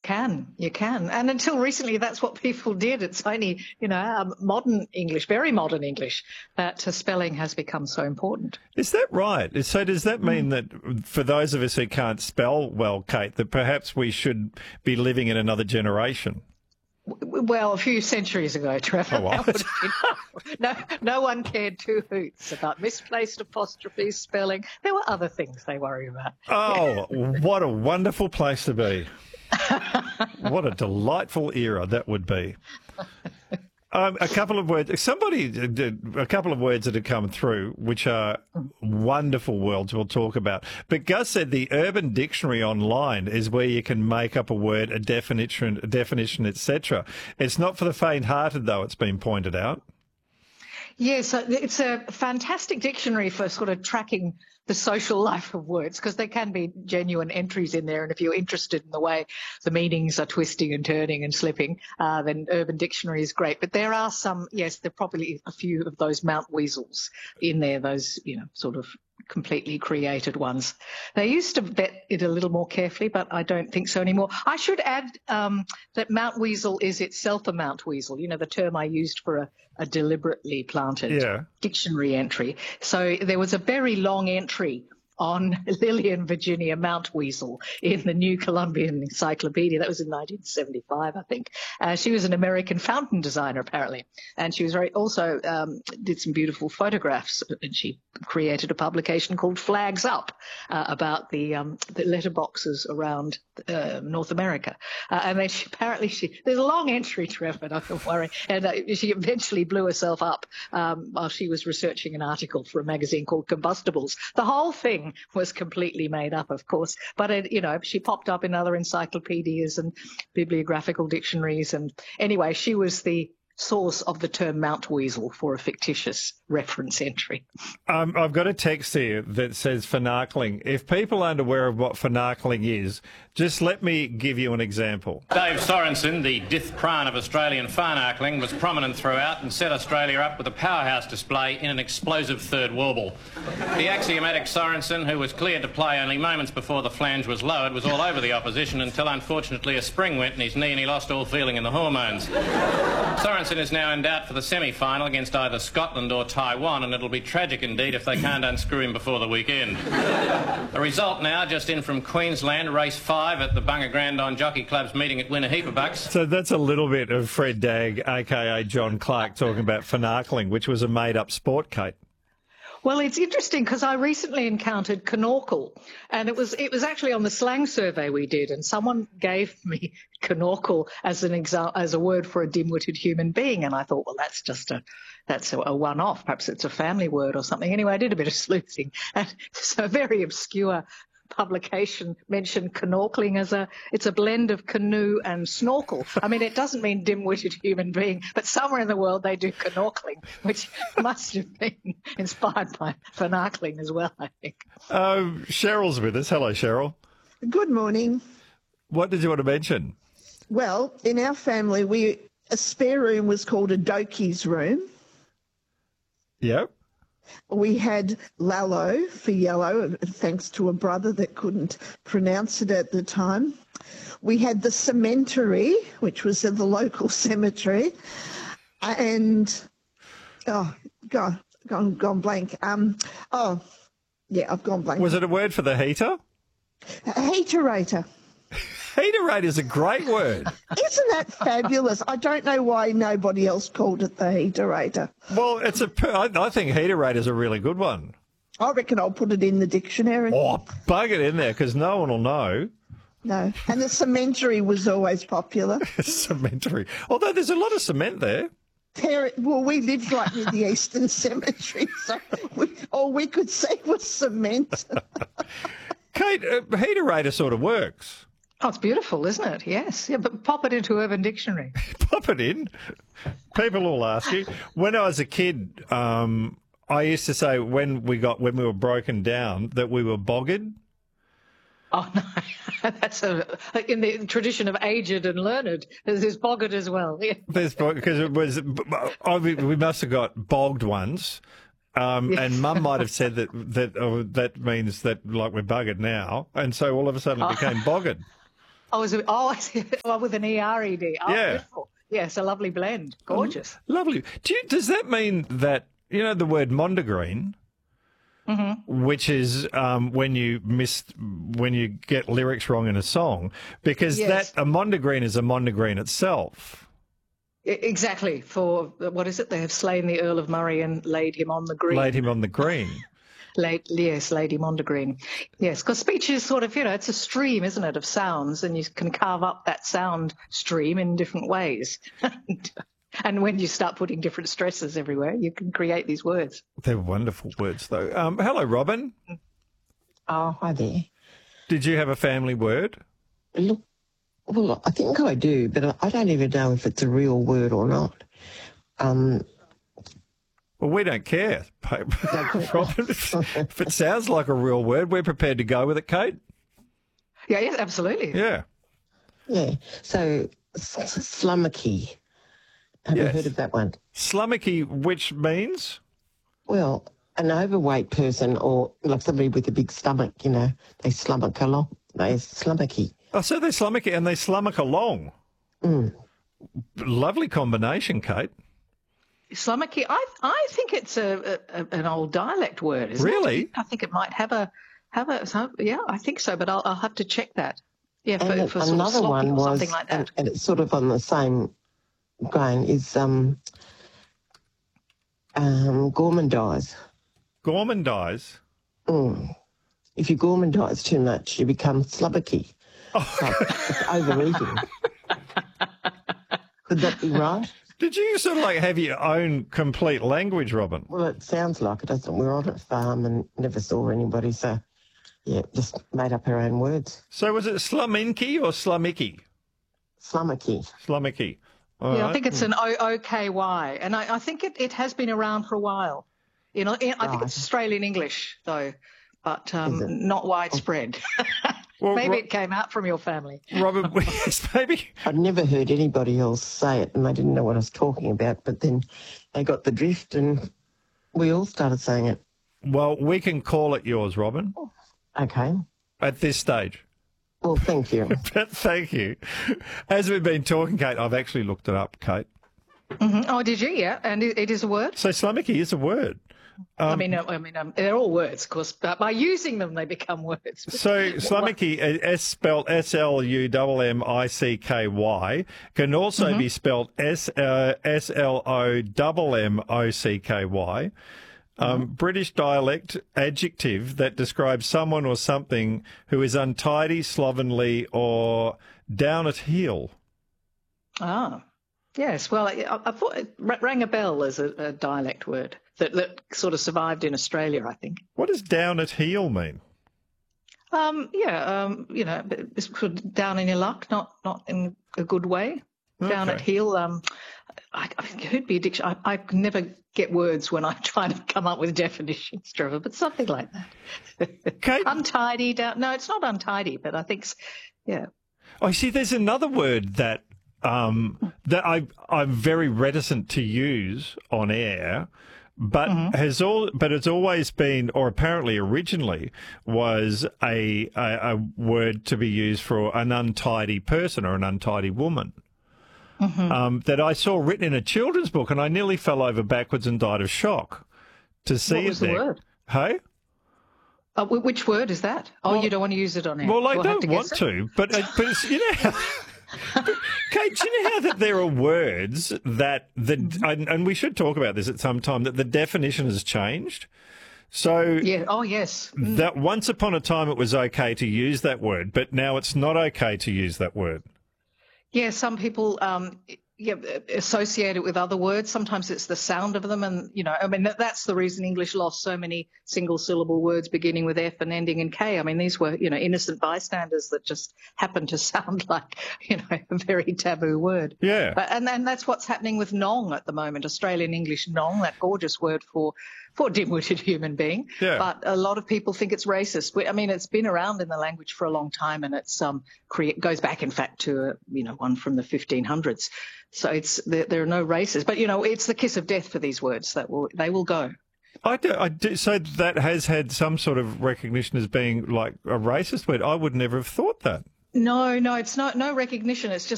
You can. And until recently, that's what people did. It's only, modern English, very modern English, that spelling has become so important. Is that right? So does that mean that for those of us who can't spell well, Kate, that perhaps we should be living in another generation? Well, a few centuries ago, Trevor. Oh, what? No one cared two hoots about misplaced apostrophes, spelling. There were other things they worried about. Oh, what a wonderful place to be. What a delightful era that would be. A couple of words. A couple of words that have come through, which are wonderful words we'll talk about. But Gus said the Urban Dictionary online is where you can make up a word, a definition, etc. It's not for the faint-hearted, though, it's been pointed out. Yes, it's a fantastic dictionary for sort of tracking the social life of words, because there can be genuine entries in there. And if you're interested in the way the meanings are twisting and turning and slipping, then Urban Dictionary is great. But there are there are probably a few of those Mount Weasels in there, those, sort of completely created ones. They used to vet it a little more carefully, but I don't think so anymore. I should add that Mount Weasel is itself a Mount Weasel, the term I used for a deliberately planted dictionary entry. So there was a very long entry on Lillian Virginia Mount Weasel in the New Columbian Encyclopedia. That was in 1975, I think. She was an American fountain designer, apparently, and she was also did some beautiful photographs. And she created a publication called Flags Up about the letterboxes around North America. And then there's a long entry, Trevor, don't worry. And she eventually blew herself up while she was researching an article for a magazine called Combustibles. The whole thing was completely made up, of course, but she popped up in other encyclopedias and bibliographical dictionaries. And anyway, she was the source of the term Mount Weasel for a fictitious reference entry. I've got a text here that says finarkling. If people aren't aware of what finarkling is, just let me give you an example. Dave Sorensen, the Dith Pran of Australian finarkling, was prominent throughout and set Australia up with a powerhouse display in an explosive third warble. The axiomatic Sorensen, who was cleared to play only moments before the flange was lowered, was all over the opposition until unfortunately a spring went in his knee and he lost all feeling in the hormones. Sorensen is now in doubt for the semi-final against either Scotland or Taiwan, and it'll be tragic indeed if they can't unscrew him before the weekend. A result now just in from Queensland, race 5 at the Bunga Grandon Jockey Club's meeting at Winner-Heap-a-Bucks. So that's a little bit of Fred Dagg, a.k.a. John Clark, talking about finarkling, which was a made-up sport, Kate. Well, it's interesting because I recently encountered canorcle, and it was actually on the slang survey we did, and someone gave me canorcle as a word for a dim-witted human being, and I thought, well, that's a one-off. Perhaps it's a family word or something. Anyway, I did a bit of sleuthing, and so a very obscure publication mentioned canorcling as it's a blend of canoe and snorkel. I mean, it doesn't mean dim-witted human being, but somewhere in the world they do canorcling, which must have been inspired by finarkling as well, I think. Cheryl's with us. Hello, Cheryl. Good morning. What did you want to mention? Well, in our family, a spare room was called a Doki's room. Yep. We had Lalo for yellow, thanks to a brother that couldn't pronounce it at the time. We had the cemetery, which was at the local cemetery. And, gone blank. I've gone blank. Was it a word for the heater? A heaterator. Heaterator is a great word. Isn't that fabulous? I don't know why nobody else called it the heaterator. Well, I think heaterator is a really good one. I reckon I'll put it in the dictionary. Oh, bug it in there because no one will know. No. And the cemetery was always popular. Cemetery. Although there's a lot of cement there. We lived right near the Eastern Cemetery, so all we could see was cement. Kate, heaterator sort of works. Oh, it's beautiful, isn't it? Yes. Yeah, but pop it into Urban Dictionary. Pop it in. People will ask you. When I was a kid, I used to say when we were broken down that we were bogged. Oh, no. That's in the tradition of aged and learned. There's bogged as well. Yeah. Because we must have got bogged once. And Mum might have said that means that like we're buggered now. And so all of a sudden it became bogged. Oh, with an E-R-E-D. Oh, Yeah. beautiful. Yes, a lovely blend. Gorgeous. Lovely. Does that mean that, the word mondegreen, which is when you get lyrics wrong in a song, because Yes. a mondegreen is a mondegreen itself. Exactly. For, what is it? They have slain the Earl of Murray and laid him on the green. Laid him on the green. Yes, Lady Mondegreen. Yes, because speech is sort of, it's a stream, isn't it, of sounds, and you can carve up that sound stream in different ways. And when you start putting different stresses everywhere, you can create these words. They're wonderful words, though. Hello, Robin. Oh, hi there. Did you have a family word? Look, well, I think I do, but I don't even know if it's a real word or not. Well, we don't care, Robin. If it sounds like a real word, we're prepared to go with it, Kate. Yeah, yes, absolutely. Yeah. Yeah. So, slummocky. Have you Yes. heard of that one? Slummocky, which means? Well, an overweight person or like somebody with a big stomach, they slummock along. They're slummocky. Oh, so they slummocky and they slummock along. Lovely combination, Kate. Slummocky, I think it's an old dialect word, isn't Really? it? I think it might have a yeah, I think so, but I'll have to check that. Yeah, And for sort of another sloppy one or was, something like that. and it's sort of on the same grain, is gourmandise. Gourmandise. If you gourmandise too much, you become slummocky. Like, it's overeating. Could that be right? Did you sort of like have your own complete language, Robin? Well, it sounds like it, doesn't it? We're on a farm and never saw anybody, so, yeah, just made up our own words. So was it slumminky or slummicky? Slummocky. Slummicky. All Yeah, right. I think it's an OKY, and I think it has been around for a while. I think it's Australian English though, but not widespread. Well, Maybe it came out from your family. Robin, yes, maybe. I'd never heard anybody else say it, and they didn't know what I was talking about, but then they got the drift, and we all started saying it. Well, we can call it yours, Robin, Okay. at this stage. Well, thank you. But thank you. As we've been talking, Kate, I've actually looked it up, Kate. Oh, did you? Yeah, and it is a word. So slummocky is a word. They're all words, of course, but by using them, they become words. So slummocky, spelled SLUMMICKY, can also be spelled SLOMMOCKY. British dialect adjective that describes someone or something who is untidy, slovenly, or down at heel. Ah, yes. Well, I thought it rang a bell as a dialect word that sort of survived in Australia, I think. What does down at heel mean? It's sort of down in your luck, not in a good way. Down at heel. I think it could be addiction. I never get words when I try to come up with definitions, Trevor, but something like that. Kate? Untidy. No, it's not untidy, but I think, yeah. Oh, see, there's another word that I'm very reticent to use on air, but it's always been, or apparently originally was a word to be used for an untidy person or an untidy woman. That I saw written in a children's book, and I nearly fell over backwards and died of shock to see What was it the there. word? Hey? Which word is that? Oh, you don't want to use it on air. Well, I Do have don't want guess it? to, but it's, how, Kate, do you know how that there are words that and we should talk about this at some time, that the definition has changed? So Yeah. Oh, yes. that once upon a time it was okay to use that word, but now it's not okay to use that word. Yeah, some people associate it with other words. Sometimes it's the sound of them. And, that's the reason English lost so many single-syllable words beginning with F and ending in K. I mean, these were, innocent bystanders that just happened to sound like, a very taboo word. Yeah. And that's what's happening with nong at the moment, Australian English nong, that gorgeous word for dim-witted human being. Yeah. But a lot of people think it's racist. I mean, it's been around in the language for a long time, and it's goes back, in fact, to one from the 1500s. So there are no races. But it's the kiss of death for these words. They will go. I do. So that has had some sort of recognition as being like a racist word. I would never have thought that. No, it's not. No recognition. It's just